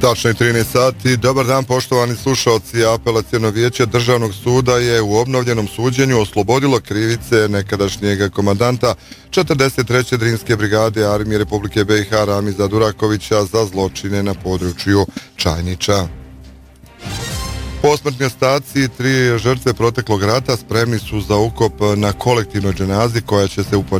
Tačno je 13 sati. Dobar dan, poštovani slušalci. Apelaciono vijeće Državnog suda je u obnovljenom suđenju oslobodilo krivice nekadašnjeg komandanta 43. Drinske brigade Armije Republike BiH Ramiza Durakovića za zločine na području Čajnića. Posmrtni ostaci 3 žrtve proteklog rata spremni su za ukop na kolektivnoj dženazi koja će se